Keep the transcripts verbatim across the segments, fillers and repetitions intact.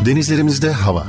Denizlerimizde hava.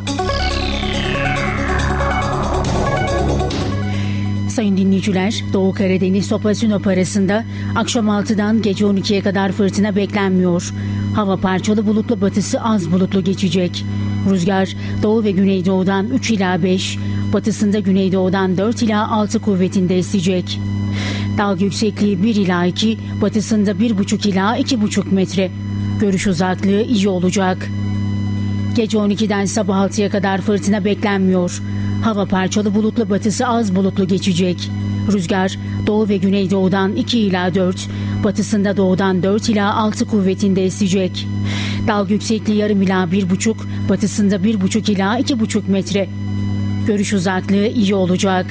Sayın dinleyiciler, Doğu Karadeniz Sopa Sinop arasında akşam altıdan gece on ikiye kadar fırtına beklenmiyor. Hava parçalı bulutlu, batısı az bulutlu geçecek. Rüzgar doğu ve güneydoğudan üç ila beş, batısında güneydoğudan dört ila altı kuvvetinde esecek. Dalga yüksekliği bir ila iki, batısında bir buçuk ila iki buçuk metre. Görüş uzaklığı iyi olacak. Gece on ikiden sabah altıya kadar fırtına beklenmiyor. Hava parçalı bulutlu, batısı az bulutlu geçecek. Rüzgar doğu ve güneydoğudan iki ila dört, batısında doğudan dört ila altı kuvvetinde esecek. Dalga yüksekliği yarım ila bir buçuk, batısında bir buçuk ila iki buçuk metre. Görüş uzaklığı iyi olacak.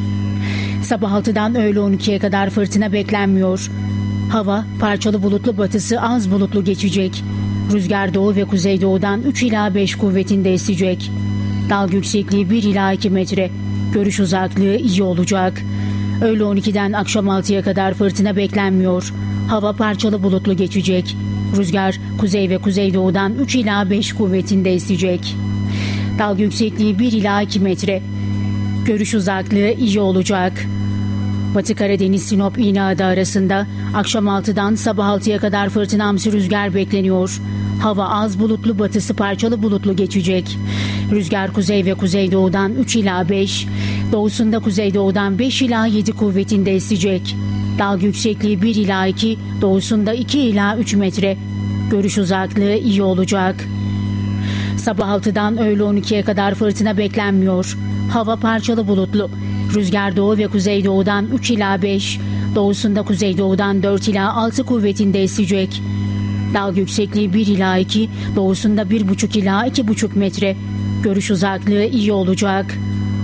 Sabah altıdan öğle on ikiye kadar fırtına beklenmiyor. Hava parçalı bulutlu, batısı az bulutlu geçecek. Rüzgar doğu ve kuzeydoğudan üç ila beş kuvvetinde esecek. Dalga yüksekliği bir ila iki metre. Görüş uzaklığı iyi olacak. Öğle on ikiden akşam altıya kadar fırtına beklenmiyor. Hava parçalı bulutlu geçecek. Rüzgar kuzey ve kuzeydoğudan üç ila beş kuvvetinde esecek. Dalga yüksekliği bir ila iki metre. Görüş uzaklığı iyi olacak. Batı Karadeniz Sinop İğneada arasında akşam altıdan sabah altıya kadar fırtınamsı rüzgar bekleniyor. Hava az bulutlu, batısı parçalı bulutlu geçecek. Rüzgar kuzey ve kuzeydoğudan üç ila beş, doğusunda kuzeydoğudan beş ila yedi kuvvetinde esecek. Dalga yüksekliği bir ila iki, doğusunda iki ila üç metre. Görüş uzaklığı iyi olacak. Sabah altıdan öğle on ikiye kadar fırtına beklenmiyor. Hava parçalı bulutlu. Rüzgar doğu ve kuzeydoğudan üç ila beş, doğusunda kuzeydoğudan dört ila altı kuvvetinde esecek. Dalga yüksekliği bir ila iki, doğusunda bir buçuk ila iki buçuk metre. Görüş uzaklığı iyi olacak.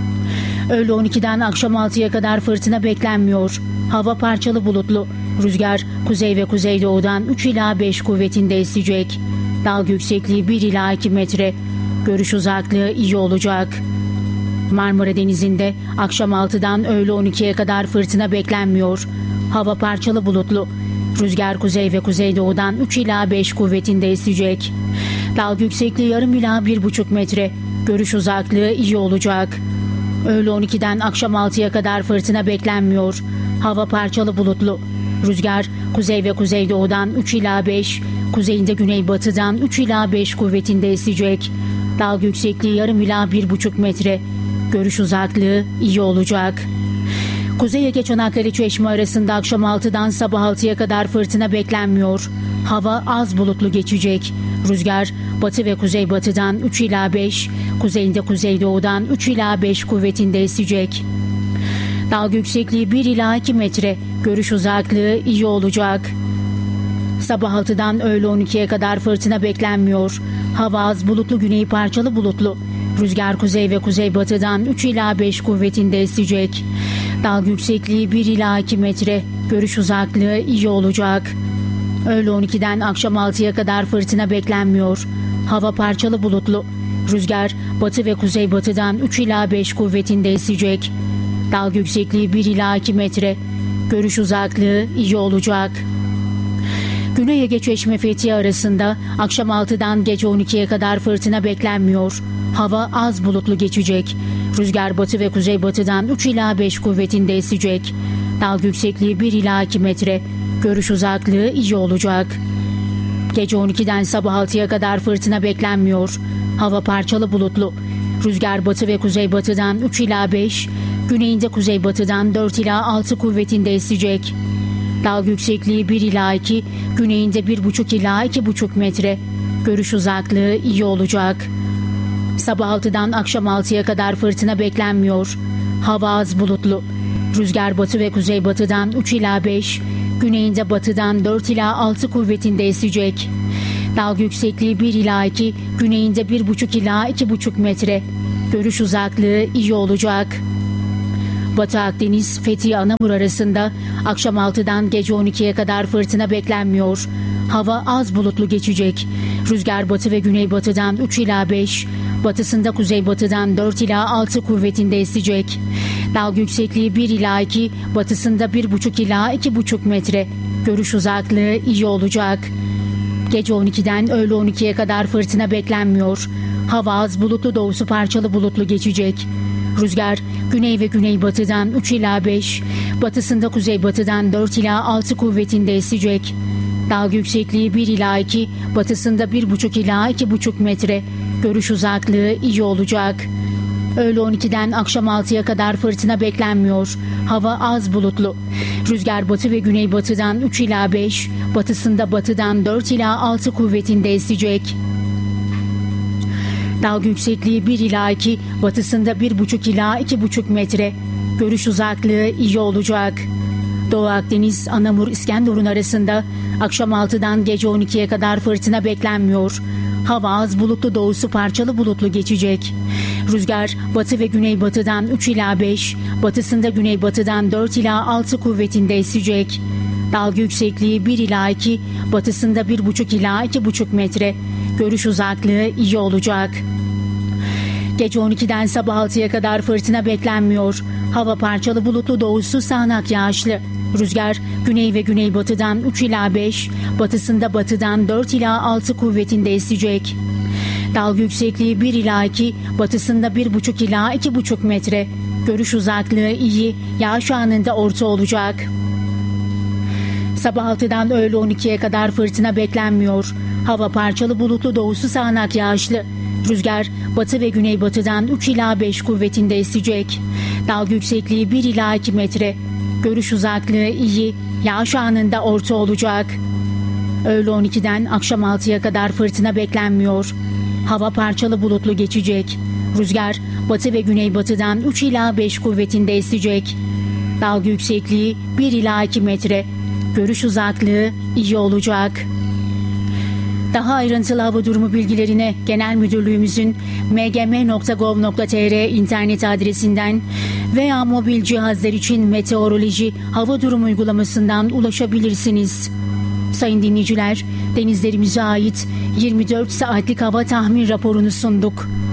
Öğle on ikiden akşam altıya kadar fırtına beklenmiyor. Hava parçalı bulutlu. Rüzgar kuzey ve kuzeydoğudan üç ila beş kuvvetinde esecek. Dalga yüksekliği bir ila iki metre. Görüş uzaklığı iyi olacak. Marmara Denizi'nde akşam altıdan öğle on ikiye kadar fırtına beklenmiyor. Hava parçalı bulutlu. Rüzgar kuzey ve kuzeydoğudan üç ila beş kuvvetinde esecek. Dalga yüksekliği yarım ila bir buçuk metre. Görüş uzaklığı iyi olacak. Öğle on ikiden akşam altıya kadar fırtına beklenmiyor. Hava parçalı bulutlu. Rüzgar kuzey ve kuzeydoğudan üç ila beş, kuzeyinde güneybatıdan üç ila beş kuvvetinde esecek. Dalga yüksekliği yarım ila bir buçuk metre. Görüş uzaklığı iyi olacak. Kuzey Ege Çanakkale Çeşme arasında akşam altıdan sabah altıya kadar fırtına beklenmiyor. Hava az bulutlu geçecek. Rüzgar batı ve kuzeybatıdan üç ila beş, kuzeyinde kuzeydoğudan üç ila beş kuvvetinde esecek. Dalga yüksekliği bir ila iki metre. Görüş uzaklığı iyi olacak. Sabah altıdan öğle on ikiye kadar fırtına beklenmiyor. Hava az bulutlu, güneyi parçalı bulutlu. Rüzgar kuzey ve kuzeybatıdan üç ila beş kuvvetinde esecek. Dalga yüksekliği bir ila iki metre. Görüş uzaklığı iyi olacak. Öğle on ikiden akşam altıya kadar fırtına beklenmiyor. Hava parçalı bulutlu. Rüzgar batı ve kuzeybatıdan üç ila beş kuvvetinde esecek. Dalga yüksekliği bir ila iki metre. Görüş uzaklığı iyi olacak. Güney Ege Çeşme Fethiye arasında akşam altıdan gece on ikiye kadar fırtına beklenmiyor. Hava az bulutlu geçecek. Rüzgar batı ve kuzeybatıdan üç ila beş kuvvetinde esecek. Dalga yüksekliği bir ila iki metre. Görüş uzaklığı iyi olacak. Gece on ikiden sabah altıya kadar fırtına beklenmiyor. Hava parçalı bulutlu. Rüzgar batı ve kuzeybatıdan üç ila beş, güneyinde kuzeybatıdan dört ila altı kuvvetinde esecek. Dalga yüksekliği bir ila iki, güneyinde bir buçuk ila iki buçuk metre. Görüş uzaklığı iyi olacak. Sabah altıdan akşam altıya kadar fırtına beklenmiyor. Hava az bulutlu. Rüzgar batı ve kuzeybatıdan üç ila beş, güneyinde batıdan dört ila altı kuvvetinde esecek. Dalga yüksekliği bir ila iki, güneyinde bir buçuk ila iki buçuk metre. Görüş uzaklığı iyi olacak. Batı Akdeniz, Fethiye Anamur arasında akşam altıdan gece on ikiye kadar fırtına beklenmiyor. Hava az bulutlu geçecek. Rüzgar batı ve güneybatıdan üç ila beş, batısında kuzeybatıdan dört ila altı kuvvetinde esecek. Dalga yüksekliği bir ila iki, batısında bir buçuk ila iki buçuk metre. Görüş uzaklığı iyi olacak. Gece on ikiden öğle on ikiye kadar fırtına beklenmiyor. Hava az bulutlu, doğusu parçalı bulutlu geçecek. Rüzgar güney ve güneybatıdan üç ila beş, batısında kuzeybatıdan dört ila altı kuvvetinde esecek. Dalga yüksekliği bir ila iki, batısında bir buçuk ila iki buçuk metre. Görüş uzaklığı iyi olacak. Öğle on ikiden akşam altıya kadar fırtına beklenmiyor. Hava az bulutlu. Rüzgar batı ve güneybatıdan üç ila beş, batısında batıdan dört ila altı kuvvetinde esecek. Dalga yüksekliği bir ila iki, batısında bir buçuk ila iki buçuk metre. Görüş uzaklığı iyi olacak. Doğu Akdeniz, Anamur, İskenderun arasında akşam altıdan gece on ikiye kadar fırtına beklenmiyor. Hava az bulutlu, doğusu parçalı bulutlu geçecek. Rüzgar batı ve güneybatıdan üç ila beş, batısında güneybatıdan dört ila altı kuvvetinde esecek. Dalga yüksekliği bir ila iki, batısında bir buçuk ila iki buçuk metre. Görüş uzaklığı iyi olacak. Gece on ikiden sabah altıya kadar fırtına beklenmiyor. Hava parçalı bulutlu, doğusu sağanak yağışlı. Rüzgar güney ve güneybatıdan üç ila beş, batısında batıdan dört ila altı kuvvetinde esecek. Dalga yüksekliği bir ila iki, batısında bir buçuk ila iki buçuk metre. Görüş uzaklığı iyi, yağış anında orta olacak. Sabah altıdan öğle on ikiye kadar fırtına beklenmiyor. Hava parçalı bulutlu, doğusu sağanak yağışlı. Rüzgar batı ve güneybatıdan üç ila beş kuvvetinde esecek. Dalga yüksekliği bir ila iki metre. Görüş uzaklığı iyi, yağış anında orta olacak. Öğle on ikiden akşam altıya kadar fırtına beklenmiyor. Hava parçalı bulutlu geçecek. Rüzgar batı ve güneybatıdan üç ila beş kuvvetinde esecek. Dalga yüksekliği bir ila iki metre. Görüş uzaklığı iyi olacak. Daha ayrıntılı hava durumu bilgilerine Genel Müdürlüğümüzün m g m nokta gov nokta t r internet adresinden veya mobil cihazlar için meteoroloji hava durumu uygulamasından ulaşabilirsiniz. Sayın dinleyiciler, denizlerimize ait yirmi dört saatlik hava tahmin raporunu sunduk.